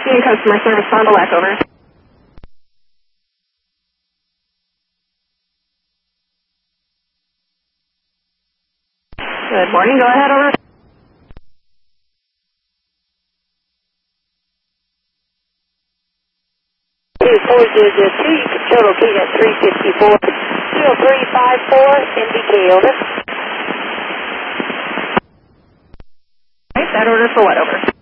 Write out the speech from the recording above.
Union Customer Service, Fond du Lac, over. Good morning, go ahead, over. 402, you can total key at 354, 20354, NBK, over. Right, that order for what, over?